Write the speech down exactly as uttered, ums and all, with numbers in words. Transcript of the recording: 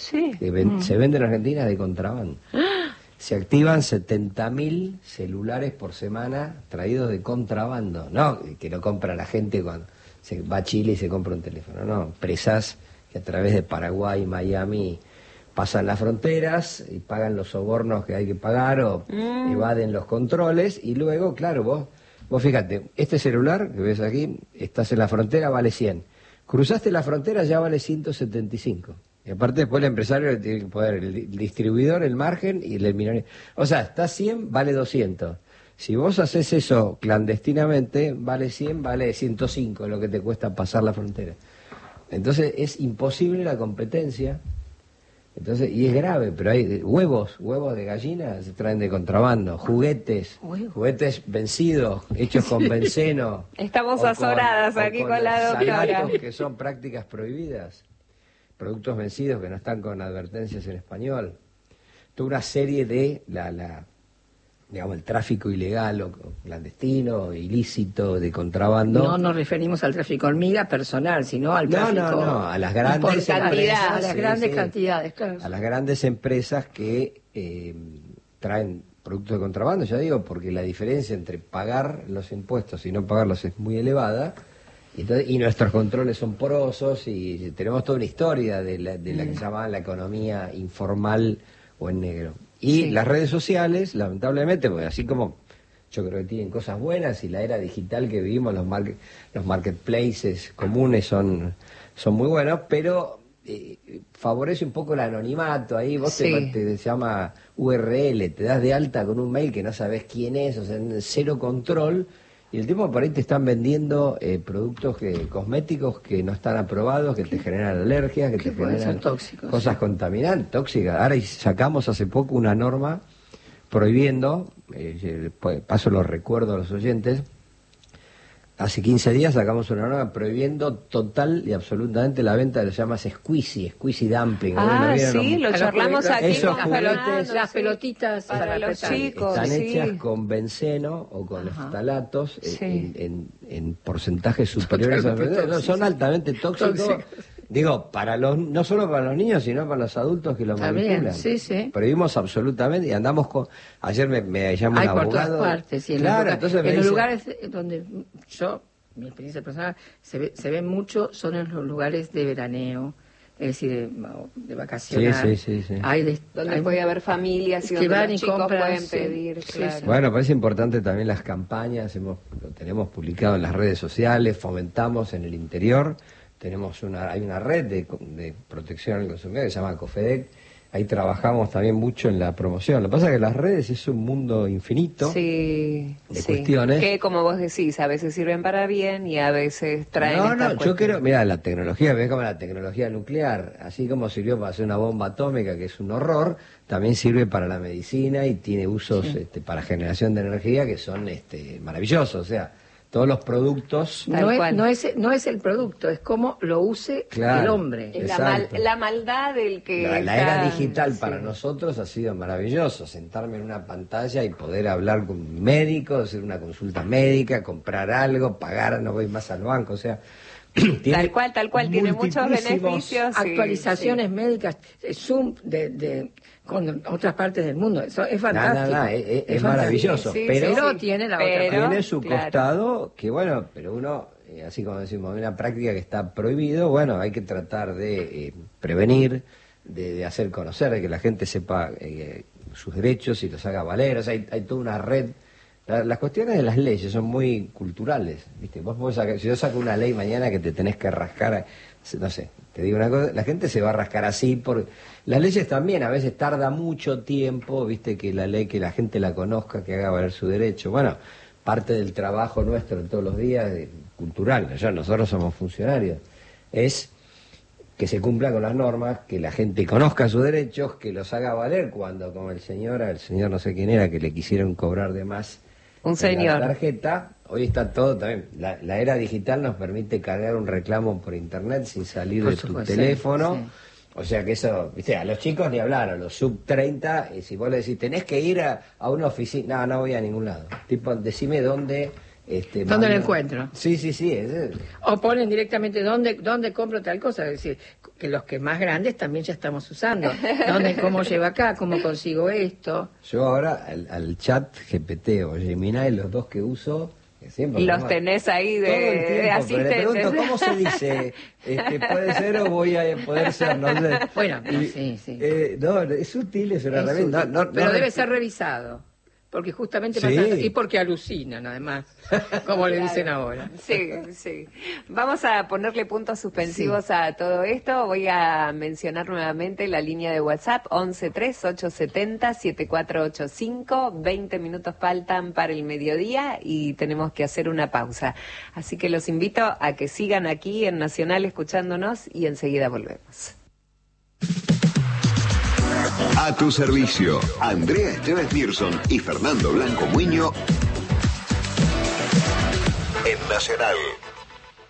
Sí. Que ven, Mm. se venden en Argentina de contrabando. Se activan setenta mil celulares por semana traídos de contrabando. No, que lo compra la gente cuando se va a Chile y se compra un teléfono. No, empresas que a través de Paraguay, Miami, pasan las fronteras y pagan los sobornos que hay que pagar o Mm. evaden los controles y luego, claro, vos, vos fíjate, este celular que ves aquí, estás en la frontera, vale cien. Cruzaste la frontera, ya vale ciento setenta y cinco. Y aparte después el empresario tiene que poner el, el distribuidor, el margen y el minoría. O sea, está cien, vale doscientos. Si vos haces eso clandestinamente, vale cien, vale ciento cinco, lo que te cuesta pasar la frontera. Entonces es imposible la competencia. Entonces, y es grave, pero hay huevos, huevos de gallina se traen de contrabando, juguetes, Huevos. juguetes vencidos, hechos con benceno. Estamos o con- azoradas o aquí con la doctora. salatos, que son prácticas prohibidas, productos vencidos que no están con advertencias en español. Toda una serie de la, la digamos, el tráfico ilegal o clandestino, ilícito, de contrabando. No nos referimos al tráfico hormiga personal, sino al No, tráfico no, no, a las por grandes cantidad, empresas, a las sí, grandes sí. cantidades, claro. A las grandes empresas que eh, traen productos de contrabando, ya digo, porque la diferencia entre pagar los impuestos y no pagarlos es muy elevada, y, entonces, y nuestros controles son porosos, y tenemos toda una historia de la, de la que llamaban la economía informal o en negro. Y Sí. las redes sociales, lamentablemente, porque así como yo creo que tienen cosas buenas, y la era digital que vivimos, los, market, los marketplaces comunes son, son muy buenos, pero eh, favorece un poco el anonimato. Ahí vos Sí. te, te se llama U R L, te das de alta con un mail que no sabes quién es, o sea, cero control, y el tipo por ahí te están vendiendo eh, productos que, cosméticos que no están aprobados, que te generan alergias, que Que te pueden generan ser tóxicos, cosas sí. contaminantes, tóxicas. Ahora y sacamos hace poco una norma prohibiendo, eh, paso los recuerdo a los oyentes, hace quince días sacamos una norma prohibiendo total y absolutamente la venta de lo que se llama squeezy, squeezy dumpling. Ah, ¿No vieron? sí, lo A los charlamos juguetes- aquí esos con juguetes- Fernando, las sí. pelotitas para, para los apretar. chicos, Están sí. hechas con benceno o con Ajá. ftalatos eh, Sí. en, en, en porcentajes superiores a Totalmente no, son tóxicos. altamente tóxicos. Tóxicos. Digo, para los no solo para los niños, sino para los adultos que lo También, manipulan. sí, sí. Prohibimos absolutamente y andamos con... Ayer me, me llamó Hay un por abogado. todas partes. Y en claro, los, entonces me en los dice, lugares donde yo, mi experiencia personal, se ve, se ve mucho, son en los lugares de veraneo, es decir, de, de vacaciones. Sí, sí, sí, sí. Hay de, Donde hay- puede haber familias y que donde van los y chicos compran, pueden sí. pedir, Sí, claro. sí. Bueno, parece importante también las campañas, hemos, lo tenemos publicado en las redes sociales, fomentamos en el interior, tenemos una, hay una red de, de protección al consumidor que se llama COFEDEC, ahí trabajamos también mucho en la promoción. Lo que pasa es que las redes es un mundo infinito Sí, de sí. cuestiones. Que como vos decís, a veces sirven para bien y a veces traen No, estas no, yo cuestiones. creo, mira, la tecnología, ves como la tecnología nuclear, así como sirvió para hacer una bomba atómica, que es un horror, también sirve para la medicina y tiene usos Sí. este, para generación de energía que son este, maravillosos. O sea, todos los productos... Tal no, es, cual. no, es, no es el producto, es cómo lo use Claro. el hombre. Es la, mal- Exacto. la maldad del que La, la está- era digital sí. para nosotros ha sido maravilloso, sentarme en una pantalla y poder hablar con un médico, hacer una consulta médica, comprar algo, pagar, no voy más al banco, o sea... tiene Tal cual, tal cual, tiene muchos multiplísimos- beneficios. sí, Actualizaciones médicas, eh, Zoom de, de, con otras partes del mundo, eso es No, no, fantástico. no, es, es- es fantástico. maravilloso, Sí, sí, pero, Pero sí. tiene la Pero- otra tiene su claro. costado, que bueno, pero uno, eh, así como decimos, una práctica que está prohibido, bueno, hay que tratar de eh, prevenir, de, de hacer conocer, de que la gente sepa eh, sus derechos y los haga valer, o sea, hay, hay toda una red. La- las cuestiones de las leyes son muy culturales, ¿viste? Vos podés sacar, si yo saco una ley mañana que te tenés que rascar, no sé, te digo una cosa, la gente se va a rascar así, por las leyes también, a veces tarda mucho tiempo, ¿viste? Que la ley, que la gente la conozca, que haga valer su derecho. Bueno, parte del trabajo nuestro de todos los días, de- cultural, ya nosotros somos funcionarios, es que se cumpla con las normas, que la gente conozca sus derechos, que los haga valer cuando, como el señor, el señor no sé quién era, que le quisieron cobrar de más Un en señor. la tarjeta, hoy está todo también, la, la era digital nos permite cargar un reclamo por internet sin salir Por de tu supuesto, teléfono, sí, o sea que eso, viste, a los chicos ni hablar, a los sub treinta, y si vos le decís, tenés que ir a, a una oficina, no, no voy a ningún lado, tipo, decime dónde Este, ¿Dónde lo mandan- encuentro? Sí, sí, sí. Es, es- O ponen directamente dónde, dónde compro tal cosa, es decir, que los que más grandes también ya estamos usando. ¿Dónde, cómo llevo acá? ¿Cómo consigo esto? yo ahora al, al chat G P T o Gemini, los dos que uso, que siempre Los ¿no? tenés ahí de, todo el de tiempo, pero le asistentes. pregunto, ¿cómo se dice? Este, ¿puede ser o voy a poder ser? No sé. Bueno, Y, sí, sí. eh, no, es útil, es una Es herramienta. útil, No, no, pero no debe re- ser revisado. Porque justamente Sí. pasa, y porque alucinan además, como le dicen ahora. Sí, sí. Vamos a ponerle puntos suspensivos a todo esto. Voy a mencionar nuevamente la línea de WhatsApp once tres ocho siete cero siete cuatro ocho cinco. veinte minutos faltan para el mediodía y tenemos que hacer una pausa. Así que los invito a que sigan aquí en Nacional escuchándonos y enseguida volvemos. A tu servicio, Andrea Esteves Nilsson y Fernando Blanco Muño en Nacional.